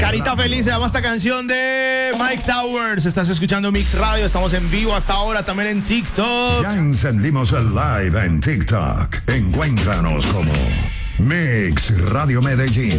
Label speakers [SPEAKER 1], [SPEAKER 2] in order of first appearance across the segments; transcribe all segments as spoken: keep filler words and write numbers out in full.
[SPEAKER 1] Carita Feliz se llama esta canción de Mike Towers. Estás escuchando Mix Radio, estamos en vivo hasta ahora, también en TikTok.
[SPEAKER 2] Ya encendimos el live en TikTok. Encuéntranos como Mix Radio Medellín.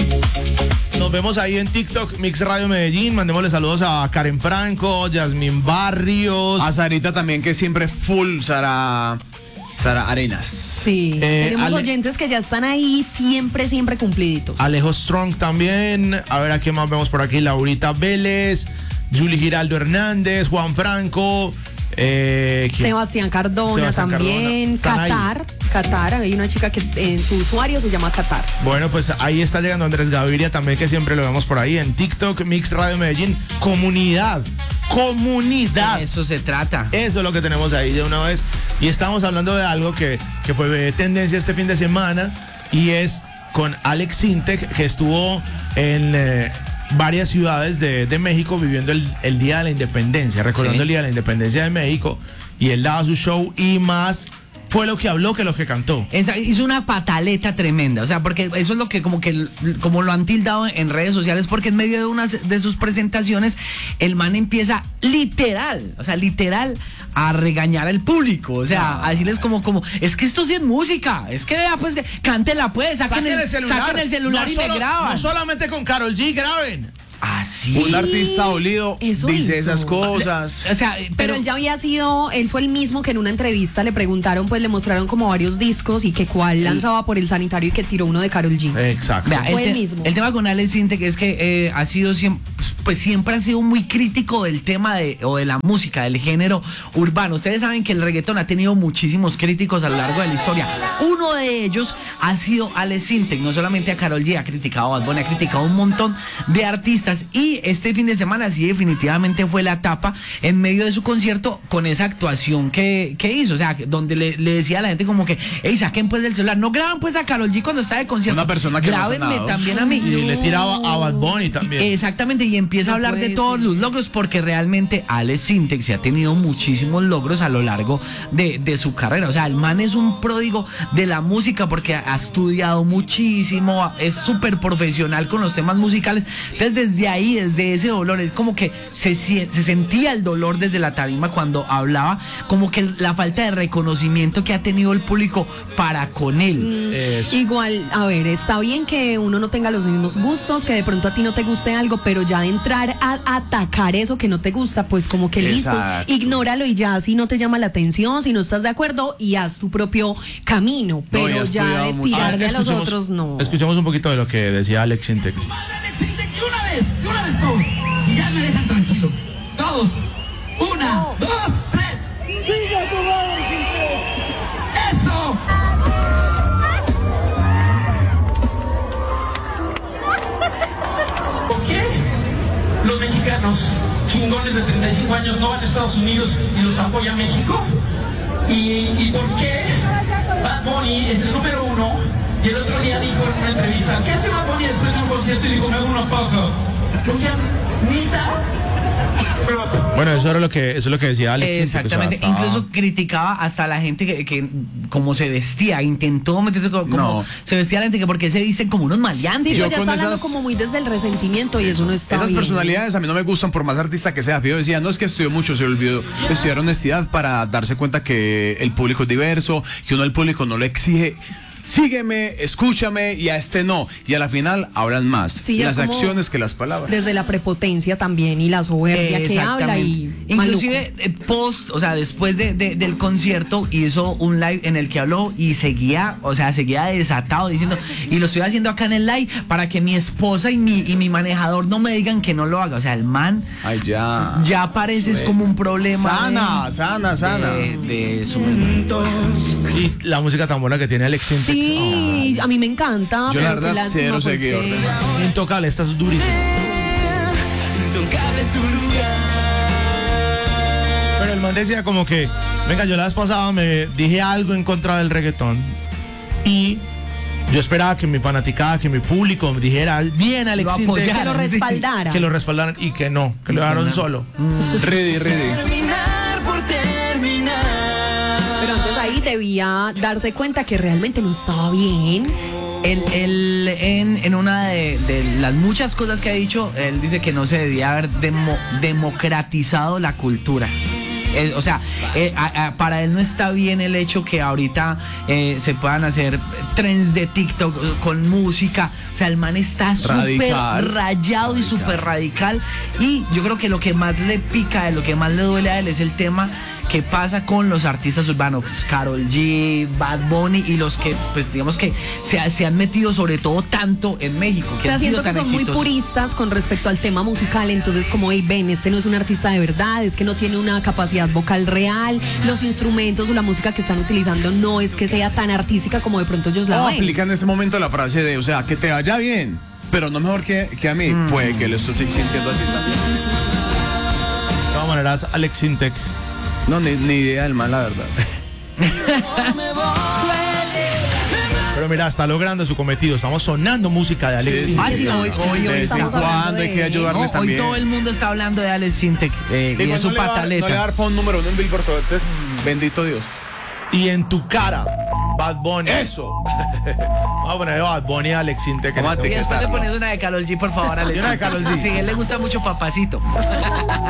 [SPEAKER 1] Nos vemos ahí en TikTok, Mix Radio Medellín. Mandémosle saludos a Karen Franco, Yasmín Barrios.
[SPEAKER 3] A Sarita también, que siempre full Sara, Sara Arenas.
[SPEAKER 4] Sí,
[SPEAKER 1] Eh,
[SPEAKER 4] tenemos
[SPEAKER 1] Ale-
[SPEAKER 4] oyentes que ya están ahí siempre, siempre cumpliditos.
[SPEAKER 1] Alejo Strong también. A ver a quién más vemos por aquí. Laurita Vélez, Julie Giraldo Hernández, Juan Franco. Eh, ¿quién?
[SPEAKER 4] Sebastián Cardona
[SPEAKER 1] Sebastián
[SPEAKER 4] también.
[SPEAKER 1] Cardona. Están ahí.
[SPEAKER 4] Qatar. Qatar, hay una chica que en su usuario se llama Qatar.
[SPEAKER 1] Bueno, pues ahí está llegando Andrés Gaviria también, que siempre lo vemos por ahí en TikTok, Mix Radio Medellín. Comunidad, comunidad.
[SPEAKER 5] De eso se trata.
[SPEAKER 1] Eso es lo que tenemos ahí de una vez. Y estamos hablando de algo que, que fue tendencia este fin de semana, y es con Alex Sintek, que estuvo en eh, varias ciudades de, de México viviendo el, el Día de la Independencia, recordando
[SPEAKER 5] Sí.
[SPEAKER 1] el Día de la Independencia de México, y él daba su show y más. Fue lo que habló que lo que cantó.
[SPEAKER 5] Esa- hizo una pataleta tremenda, o sea, porque eso es lo que como que como lo han tildado en redes sociales, porque en medio de unas de sus presentaciones el man empieza literal, o sea, literal a regañar al público, o sea, a decirles como como es que esto sí es música, es que vea, pues que cántela pues, saquen,
[SPEAKER 1] Saquen
[SPEAKER 5] el,
[SPEAKER 1] el celular.
[SPEAKER 5] saquen el celular
[SPEAKER 1] No
[SPEAKER 5] y
[SPEAKER 1] solo-
[SPEAKER 5] le graban.
[SPEAKER 1] No solamente con Karol G, graben.
[SPEAKER 5] Así.
[SPEAKER 3] Un artista dolido
[SPEAKER 4] eso
[SPEAKER 3] dice
[SPEAKER 4] hizo.
[SPEAKER 3] esas cosas.
[SPEAKER 5] O sea,
[SPEAKER 4] Pero,
[SPEAKER 5] pero,
[SPEAKER 4] él ya había sido, él fue el mismo que en una entrevista le preguntaron, pues le mostraron como varios discos y que cuál lanzaba por el sanitario y que tiró uno de Karol G.
[SPEAKER 1] Exacto.
[SPEAKER 5] Vea,
[SPEAKER 4] Fue
[SPEAKER 5] el,
[SPEAKER 4] el
[SPEAKER 5] te-
[SPEAKER 4] mismo.
[SPEAKER 5] el tema con Alex Sintek es que eh, ha sido siempre, pues siempre ha sido muy crítico del tema de, o de la música, del género urbano. Ustedes saben que el reggaetón ha tenido muchísimos críticos a lo largo de la historia. Uno de ellos ha sido Alex Sintek. No solamente a Karol G, ha criticado a Bad Bunny, ha criticado a un montón de artistas. Y este fin de semana sí definitivamente fue la tapa en medio de su concierto con esa actuación que, que hizo. O sea, donde le, le decía a la gente como que, hey, saquen pues del celular. No graban pues a Karol G cuando está de concierto.
[SPEAKER 3] Una persona que no ha
[SPEAKER 5] Grábenme
[SPEAKER 3] sanado.
[SPEAKER 5] también a mí.
[SPEAKER 1] Y le tiraba a Bad Bunny también.
[SPEAKER 5] Exactamente, y empieza a
[SPEAKER 4] No
[SPEAKER 5] hablar de
[SPEAKER 4] puede
[SPEAKER 5] todos
[SPEAKER 4] ser.
[SPEAKER 5] los logros, porque realmente Alex Sintek se ha tenido muchísimos logros a lo largo de, de su carrera. O sea, el man es un pródigo de la música porque ha estudiado muchísimo, es súper profesional con los temas musicales. Entonces, desde ahí, desde ese dolor, es como que se, sie- se sentía el dolor desde la tarima cuando hablaba, como que la falta de reconocimiento que ha tenido el público para con él.
[SPEAKER 1] Eso.
[SPEAKER 4] Igual, a ver, está bien que uno no tenga los mismos gustos, que de pronto a ti no te guste algo, pero ya de entrar a atacar eso que no te gusta, pues como que listo,
[SPEAKER 3] Exacto.
[SPEAKER 4] ignóralo y ya, si no te llama la atención, si no estás de acuerdo, y haz tu propio camino, pero
[SPEAKER 3] y ha
[SPEAKER 4] ya
[SPEAKER 3] estudiado
[SPEAKER 4] de
[SPEAKER 3] mucho.
[SPEAKER 4] tirarle a los
[SPEAKER 1] escuchemos-
[SPEAKER 4] otros, no.
[SPEAKER 1] Escuchemos un poquito de lo que decía Alex Sintek.
[SPEAKER 6] Madre Alex Sintek, y una vez, de una vez todos. Y ya me dejan tranquilo. Todos. Una, dos, tres. ¡Eso! ¿Por qué los mexicanos chingones de treinta y cinco años no van a Estados Unidos y los apoya México? ¿Y, y por qué Bad Bunny es el número uno? Y el otro día dijo en una entrevista, ¿qué hace Bad Bunny después de un concierto? Y dijo, me hago una paja. Yo ya, neta.
[SPEAKER 1] Bueno, eso era lo que, eso es lo que decía Alex Sintek.
[SPEAKER 5] Exactamente,
[SPEAKER 1] O sea, estaba-
[SPEAKER 5] incluso criticaba hasta la gente que, que como se vestía, intentó meterse como, como
[SPEAKER 3] No.
[SPEAKER 5] se vestía la gente, que porque se dicen como unos maleantes.
[SPEAKER 4] Sí,
[SPEAKER 3] yo
[SPEAKER 4] pues ya
[SPEAKER 3] con
[SPEAKER 4] está hablando
[SPEAKER 3] esas-
[SPEAKER 4] como muy desde el resentimiento y eso no está
[SPEAKER 3] Esas
[SPEAKER 4] bien.
[SPEAKER 3] personalidades a mí no me gustan, por más artista que sea. Yo decía, no es que estudió mucho, se olvidó estudiar honestidad para darse cuenta que el público es diverso, que uno al público no le exige, sígueme, escúchame, y a este no. Y a la final hablan más
[SPEAKER 4] Sí, ya
[SPEAKER 3] las
[SPEAKER 4] como
[SPEAKER 3] acciones que las palabras.
[SPEAKER 4] Desde la prepotencia también y la soberbia que habla y
[SPEAKER 5] Exactamente. Inclusive eh, post, o sea, después de, de- del concierto hizo un live en el que habló y seguía, o sea, seguía desatado diciendo, y lo estoy haciendo acá en el live para que mi esposa y mi, y mi manejador no me digan que no lo haga. O sea, el man
[SPEAKER 3] Ay, ya.
[SPEAKER 5] ya parece es como un problema
[SPEAKER 3] Sana,
[SPEAKER 5] de-
[SPEAKER 3] sana, sana.
[SPEAKER 5] de, de su
[SPEAKER 1] Y la música tan buena que tiene Alex Sintek.
[SPEAKER 4] Sí, a mí me encanta.
[SPEAKER 3] Yo la
[SPEAKER 4] pero
[SPEAKER 3] verdad,
[SPEAKER 4] es
[SPEAKER 3] cero
[SPEAKER 4] lástima, pues,
[SPEAKER 3] seguidor.
[SPEAKER 4] que-
[SPEAKER 1] Oh, intocable, estás durísimo. Pero el man decía como que, venga, yo la vez pasada me dije algo en contra del reggaetón y yo esperaba que mi fanaticada, que mi público me dijera bien, Alex
[SPEAKER 5] Lo
[SPEAKER 1] Sintek,
[SPEAKER 5] apoyara.
[SPEAKER 4] que lo respaldara.
[SPEAKER 1] que lo respaldaran, y que no, que lo dejaron solo.
[SPEAKER 3] Ready, ready.
[SPEAKER 6] Terminar por terminar.
[SPEAKER 4] Pero antes ahí debía darse cuenta que realmente no estaba bien.
[SPEAKER 5] Él, él en, en una de, de las muchas cosas que ha dicho, él dice que no se debía haber demo, democratizado la cultura. Eh, o sea, eh, a, a, para él no está bien el hecho que ahorita eh, se puedan hacer trends de TikTok con música. O sea, el man está súper rayado y súper radical. Y yo creo que lo que más le pica, lo que más le duele a él es el tema que pasa con los artistas urbanos, Karol G, Bad Bunny y los que, pues digamos que se, se han metido sobre todo tanto en México. Que
[SPEAKER 4] o sea,
[SPEAKER 5] han sido
[SPEAKER 4] siento que
[SPEAKER 5] tan
[SPEAKER 4] son
[SPEAKER 5] exitosos.
[SPEAKER 4] muy puristas con respecto al tema musical, entonces como, hey, ven, este no es un artista de verdad, es que no tiene una capacidad vocal real, los instrumentos o la música que están utilizando no es que sea tan artística como de pronto ellos la
[SPEAKER 3] No,
[SPEAKER 4] ven.
[SPEAKER 3] aplica en ese momento la frase de, o sea, que te vaya bien, pero no mejor que, que a mí. Mm. Puede que lo estoy sintiendo así también.
[SPEAKER 1] De todas maneras, Alex Sintek.
[SPEAKER 3] No, ni, ni idea del mal, la verdad.
[SPEAKER 1] Pero mira, está logrando su cometido. Estamos sonando música de Alex
[SPEAKER 3] Sí,
[SPEAKER 1] Sintek.
[SPEAKER 5] Ah, sí, hoy, hoy, hoy
[SPEAKER 3] de vez en
[SPEAKER 5] estamos
[SPEAKER 3] cuando hay que ayudarle
[SPEAKER 5] No,
[SPEAKER 3] también.
[SPEAKER 5] hoy todo el mundo está hablando de Alex Sintek eh, y
[SPEAKER 3] Digo,
[SPEAKER 5] de su
[SPEAKER 3] no le va a dar-
[SPEAKER 5] pataleta.
[SPEAKER 3] No le va a dar phone número uno en Billboard, entonces, bendito Dios.
[SPEAKER 1] Y en tu cara, Bad Bunny.
[SPEAKER 3] Eso.
[SPEAKER 1] Vamos a poner a Bad Bunny y a Alex Sintek. en
[SPEAKER 3] Vamos a
[SPEAKER 1] este
[SPEAKER 5] Y
[SPEAKER 1] momento.
[SPEAKER 5] después le pones una de Karol G, por favor, Alex.
[SPEAKER 1] Y una de Karol G.
[SPEAKER 5] Sí, a él le gusta mucho Papacito.